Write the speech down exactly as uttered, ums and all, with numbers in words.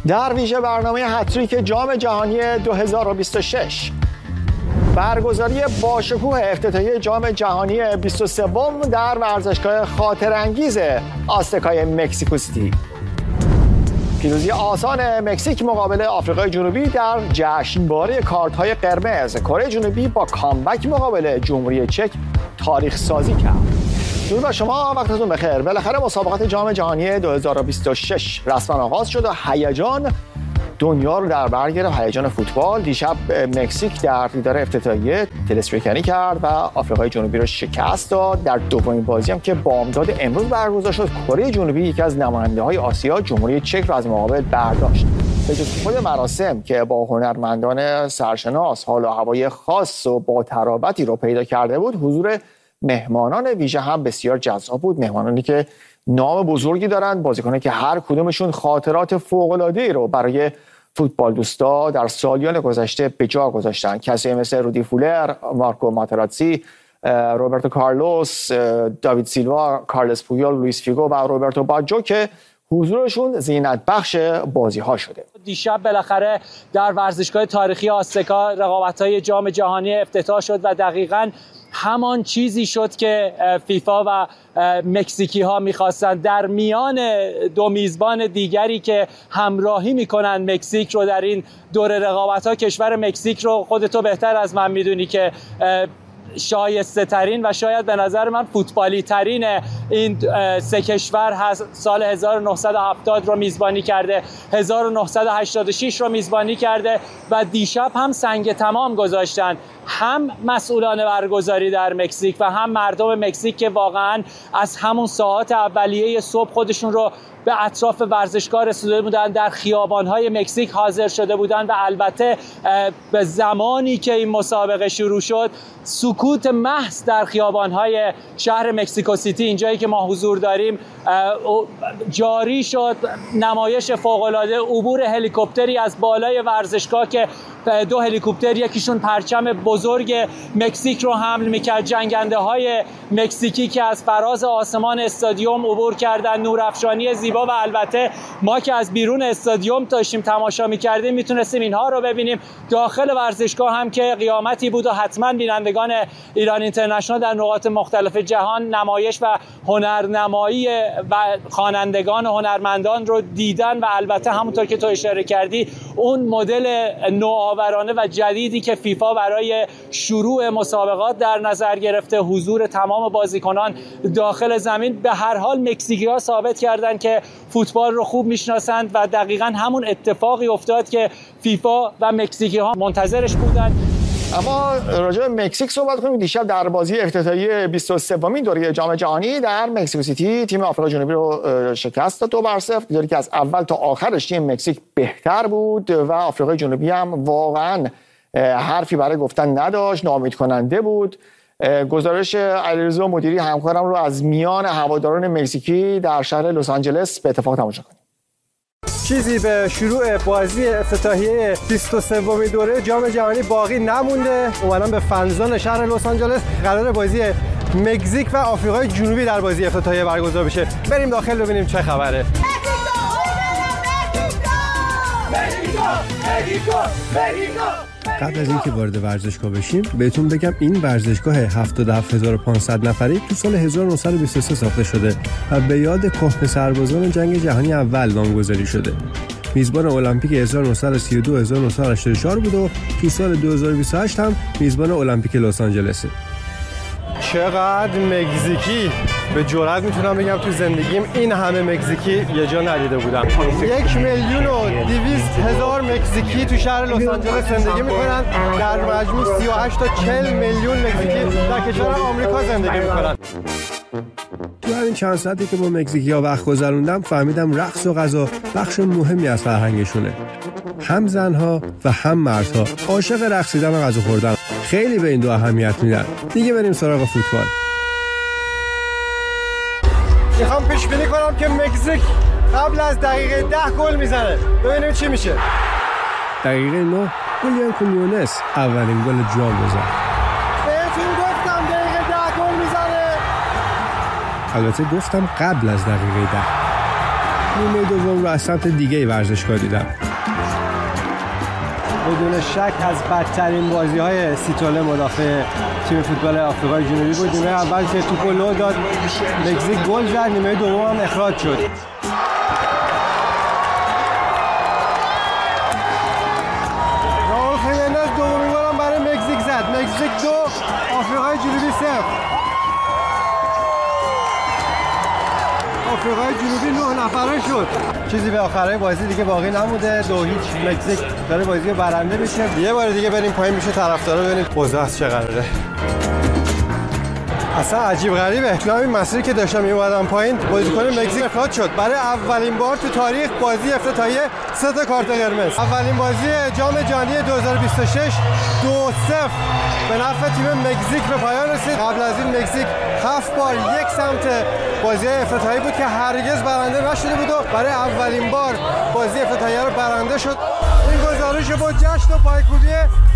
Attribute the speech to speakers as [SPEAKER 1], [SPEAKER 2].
[SPEAKER 1] در ویژه برنامه هتریک جام جهانی دو هزار و بیست و شش، برگزاری باشکوه افتتاحیه جام جهانی بیست و سه در ورزشگاه خاطرانگیز آزتکای مکزیکو سیتی، پیروزی آسان مکزیک مقابل آفریقای جنوبی در جشنواره کارت‌های قرمز، کره جنوبی با کامبک مقابل جمهوری چک تاریخ سازی کرد. درود بر شما، وقتتون بخیر. بالاخره مسابقات جام جهانی دو هزار و بیست و شش رسما آغاز شد و هیجان دنیا رو در بر گرفت. هیجان فوتبال. دیشب مکزیک در دیدار افتتاحیه تلسفریکنی کرد و آفریقای جنوبی رو شکست داد. در دومین بازی هم که بامداد امروز برگزار شد، کره جنوبی یکی از نماینده‌های آسیا جمهوری چک رو از مقابل برداشت. به جز خود مراسم که با هنرمندان سرشناس حال و هوای خاص و با ترابطی رو پیدا کرده بود، حضور مهمانان ویژه هم بسیار جذاب بود. مهمانانی که نام بزرگی دارند، بازیکنانی که هر کدومشون خاطرات فوق‌العاده‌ای رو برای فوتبال دوستا در سالیان گذشته به جا گذاشتن. کسی مثل رودی فولر، مارکو ماتراتزی، روبرتو کارلوس، داوید سیلوا، کارلس پویول، لوئیس فیگو و روبرتو باجو که حضورشون زینت بخش بازی ها شده.
[SPEAKER 2] دیشب بالاخره در ورزشگاه تاریخی آزتکا رقابت‌های جام جهانی افتتاح شد و دقیقاً همان چیزی شد که فیفا و مکزیکی ها میخواستند. در میان دو میزبان دیگری که همراهی میکنند مکزیک رو در این دور رقابت ها، کشور مکزیک رو خودتو بهتر از من میدونی که شایسته ترین و شاید به نظر من فوتبالی ترین این سه کشور هست. سال هزار و نهصد و هفتاد رو میزبانی کرده، هزار و نهصد و هشتاد و شش رو میزبانی کرده و دیشب هم سنگ تمام گذاشتن، هم مسئولان برگزاری در مکزیک و هم مردم مکزیک که واقعا از همون ساعات اولیه صبح خودشون رو به اطراف ورزشگاه رسیده بودن، در خیابان‌های مکزیک حاضر شده بودن و البته به زمانی که این مسابقه شروع شد سکوت محض در خیابان‌های شهر مکزیکو سیتی، اینجایی که ما حضور داریم، جاری شد. نمایش فوق‌العاده، عبور هلیکوپتری از بالای ورزشگاه که دو هلیکوپتر، یکیشون پرچم بزرگ مکزیک رو حمل می‌کرد، جنگنده های مکزیکی که از فراز آسمان استادیوم عبور کردن، نورافشانی زیبا و البته ما که از بیرون استادیوم داشتیم تماشا می‌کردیم میتونستیم اینها رو ببینیم. داخل ورزشگاه هم که قیامتی بود و حتما بینندگان ایران اینترنشنال در نقاط مختلف جهان نمایش و هنرنمایی و خوانندگان و هنرمندان رو دیدن و البته همونطور که تو اشاره کردی اون مدل نوآورانه و جدیدی که فیفا برای شروع مسابقات در نظر گرفته، حضور تمام بازیکنان داخل زمین، به هر حال مکزیکی‌ها ثابت کردند که فوتبال رو خوب میشناسند و دقیقاً همون اتفاقی افتاد که فیفا و مکزیکی‌ها منتظرش بودند.
[SPEAKER 1] اما راجع به مکزیک صحبت کنیم. دیشب در بازی افتتاحیه بیست و سومین دوره جام جهانی در مکزیکو سیتی تیم آفریقای جنوبی رو شکست داد دو بر صفر. دیداری که از اول تا آخرش تیم مکزیک بهتر بود و آفریقای جنوبی هم واقعا حرفی برای گفتن نداشت، ناامید کننده بود. گزارش علیرضا مدیری همکارم رو از میان هواداران مکزیکی در شهر لس آنجلس به اتفاق تماشا کنیم.
[SPEAKER 3] چیزی به شروع بازی افتتاحیه بیست و سومین دوره جام جهانی باقی نمونده. اومدن به فنزون شهر لس آنجلس، قرار بازی مکزیک و آفریقای جنوبی در بازی افتتاحیه برگزار بشه. بریم داخل ببینیم چه خبره.
[SPEAKER 4] قبل از اینکه وارد ورزشگاه بشیم بهتون بگم این ورزشگاه هفتاد و هفت هزار و پانصد نفری تو سال هزار و نهصد و بیست و سه ساخته شده و به یاد کهنه سربازان جنگ جهانی اول نامگذاری شده. میزبان المپیک هزار و نهصد و سی و دو هزار و نهصد و هشتاد و چهار بود و تو سال دو هزار و بیست و هشت هم میزبان المپیک لس آنجلسه.
[SPEAKER 3] چقدر مکزیکی! به جرئت میتونم بگم تو زندگیم این همه مکزیکی یه جا ندیده بودم. یک میلیون و دویست هزار مکزیکی تو شهر لس آنجلس زندگی میکنن. در مجموع سی و هشت تا چهل میلیون مکزیکی در کشور آمریکا زندگی میکنن.
[SPEAKER 4] تو همین چند ساعتی که با مکزیکی‌ها وقت گذروندم فهمیدم رقص و غذا بخش مهمی از فرهنگشونه. هم زنها و هم مردها عاشق رقصیدن و غذا خوردن. خیلی به این دو اهمیت میدن. دیگه بریم سراغ فوتبال.
[SPEAKER 3] میخوام پیش بینی کنم که مکزیک قبل از دقیقه ده گل میزنه. ببینیم چی میشه.
[SPEAKER 4] دقیقه نه گولیان کونیونس اولین گل جام زد.
[SPEAKER 3] بهتون گفتم دقیقه ده گل میزنه.
[SPEAKER 4] البته گفتم قبل از دقیقه ده. نیمه دوم رو از سمت دیگه ورزشگاه دیدم.
[SPEAKER 3] بدون شک از بدترین بازی‌های سیتوله مدافع تیم فوتبال آفریقای جنوبی بود. نیمه اول که توپو لو داد مکزیک گل زد، نیمه دوم هم اخراج شد. راول خیمنز دومین گل هم برای مکزیک زد. مکزیک دو، آفریقای جنوبی صفر. آفریقای جنوبی نه نفره شد. چیزی به آخرای بازی دیگه باقی نموده. دو هیچ مکزیک داره بازی رو برنده میشه. یه بار دیگه بریم پایین میشه طرفدارا ببینید اوضاع از چه قراره. اصلا عجیب غریبه. تو همین مسیری که داشتم میومدم پایین بازیکن مکزیک اخراج شد. برای اولین بار تو تاریخ بازی افتتاحیه سه تا کارت قرمز. اولین بازی جام جهانی دو هزار و بیست و شش دو صفر به نفع تیم مکزیک به پایان رسید. قبل از این مکزیک هفت بار یک سمت بازی افتتاحیه بود که هرگز برنده نشده بود و برای اولین بار بازی افتتاحیه رو برنده شد. این گزارش با جشن و پایکوبی